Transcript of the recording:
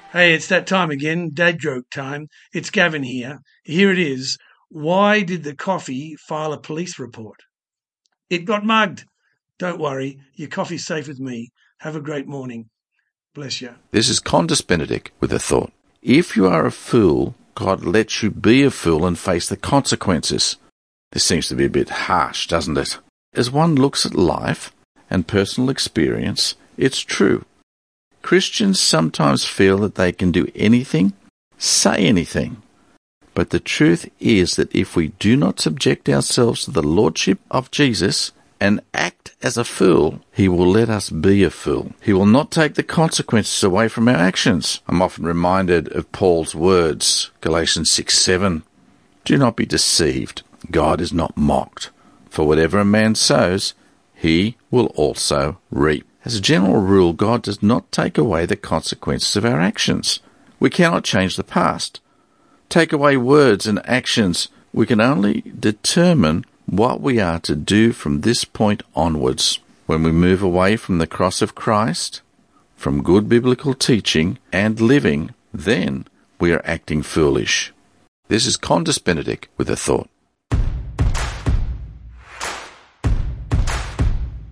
Hey, it's that time again, dad joke time. It's Gavin here. Here it is. Why did the coffee file a police report? It got mugged. Don't worry, your coffee's safe with me. Have a great morning. Bless you. This is Condus Benedict with a thought. If you are a fool, God lets you be a fool and face the consequences. This seems to be a bit harsh, doesn't it? As one looks at life and personal experience, it's true. Christians sometimes feel that they can do anything, say anything. But the truth is that if we do not subject ourselves to the lordship of Jesus and act as a fool, he will let us be a fool. He will not take the consequences away from our actions. I'm often reminded of Paul's words, Galatians 6:7. Do not be deceived. God is not mocked. For whatever a man sows, he will also reap. As a general rule, God does not take away the consequences of our actions. We cannot change the past. Take away words and actions. We can only determine what we are to do from this point onwards. When we move away from the cross of Christ, from good biblical teaching and living, then we are acting foolish. This is Condus Benedict with a thought.